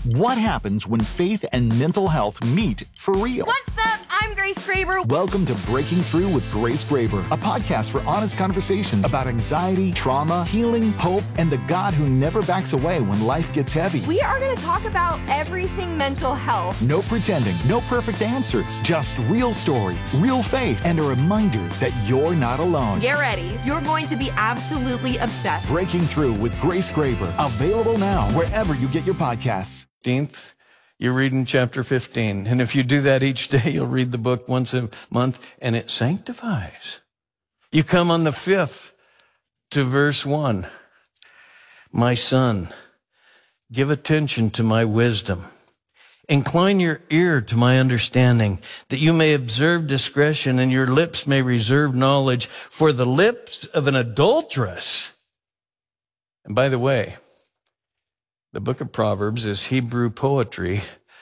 What happens when faith and mental health meet for real? What's up? I'm Grace Graber. Welcome to Breaking Through with Grace Graber, a podcast for honest conversations about anxiety, trauma, healing, hope, and the God who never backs away when life gets heavy. We are going to talk about everything mental health. No pretending, no perfect answers, just real stories, real faith, and a reminder that you're not alone. Get ready. You're going to be absolutely obsessed. Breaking Through with Grace Graber, available now wherever you get your podcasts. You're reading chapter 15. And if you do that each day, you'll read the book once a month, and it sanctifies. You come on the 5th to verse 1. My son, give attention to my wisdom. Incline your ear to my understanding, that you may observe discretion and your lips may reserve knowledge. For the lips of an adulteress. And by the way, the book of Proverbs is Hebrew poetry,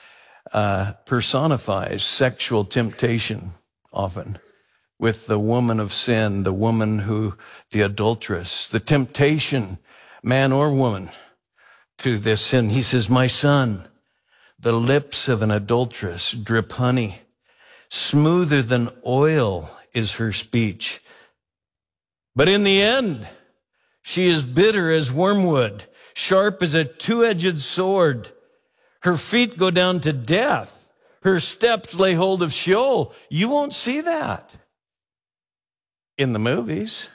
personifies sexual temptation often with the woman of sin, the adulteress, the temptation, man or woman, to this sin. He says, my son, the lips of an adulteress drip honey. Smoother than oil is her speech. But in the end, she is bitter as wormwood, sharp as a two-edged sword. Her feet go down to death. Her steps lay hold of Sheol. You won't see that in the movies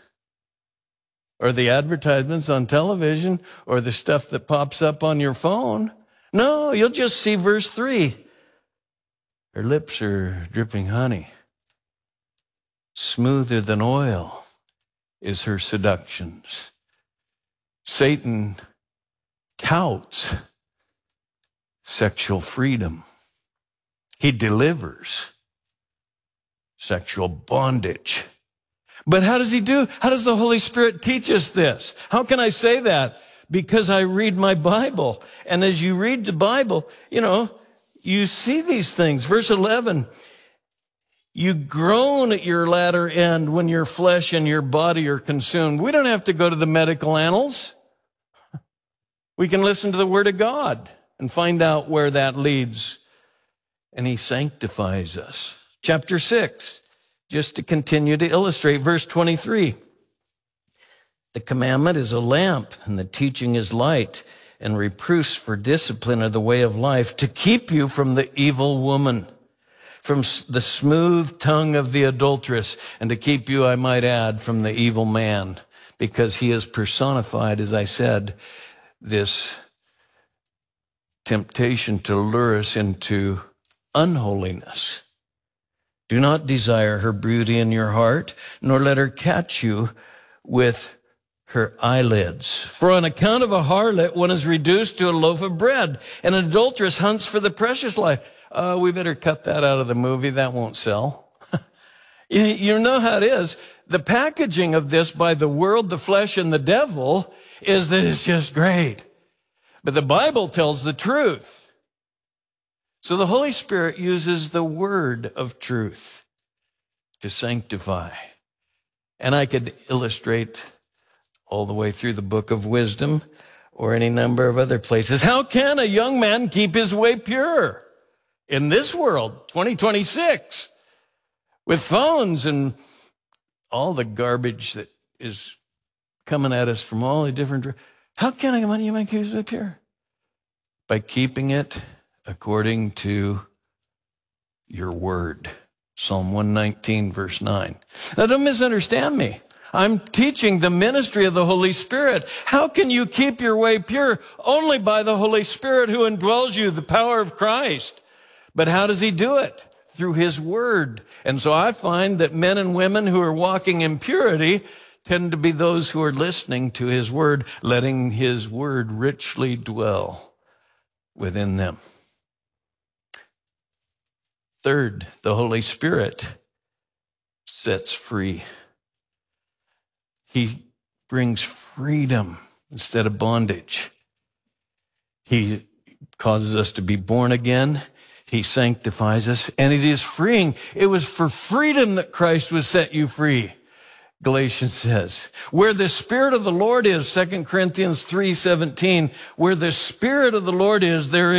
or the advertisements on television or the stuff that pops up on your phone. No, you'll just see verse 3. Her lips are dripping honey. Smoother than oil is her seductions. Satan touts sexual freedom. He delivers sexual bondage. But how does he do? How does the Holy Spirit teach us this? How can I say that? Because I read my Bible. And as you read the Bible, you see these things. Verse 11, you groan at your latter end when your flesh and your body are consumed. We don't have to go to the medical annals. We can listen to the Word of God and find out where that leads. And he sanctifies us. Chapter 6, just to continue to illustrate, verse 23. The commandment is a lamp, and the teaching is light, and reproofs for discipline are the way of life, to keep you from the evil woman, from the smooth tongue of the adulteress, and to keep you, I might add, from the evil man, because he is personified, as I said, this temptation to lure us into unholiness. Do not desire her beauty in your heart, nor let her catch you with her eyelids. For on account of a harlot, one is reduced to a loaf of bread, and an adulteress hunts for the precious life. We better cut that out of the movie. That won't sell. You know how it is. The packaging of this by the world, the flesh, and the devil is that it's just great. But the Bible tells the truth. So the Holy Spirit uses the word of truth to sanctify. And I could illustrate all the way through the book of wisdom or any number of other places. How can a young man keep his way pure in this world, 2026, with phones and all the garbage that is coming at us from all the different... How can a young man keep his way pure? By keeping it according to your word. Psalm 119, verse 9. Now, don't misunderstand me. I'm teaching the ministry of the Holy Spirit. How can you keep your way pure? Only by the Holy Spirit who indwells you, the power of Christ. But how does he do it? Through his word. And so I find that men and women who are walking in purity tend to be those who are listening to his word, letting his word richly dwell within them. Third, the Holy Spirit sets free. He brings freedom instead of bondage. He causes us to be born again. He sanctifies us, and it is freeing. It was for freedom that Christ was set you free. Galatians says, where the Spirit of the Lord is, 2 Corinthians 3:17, where the Spirit of the Lord is, there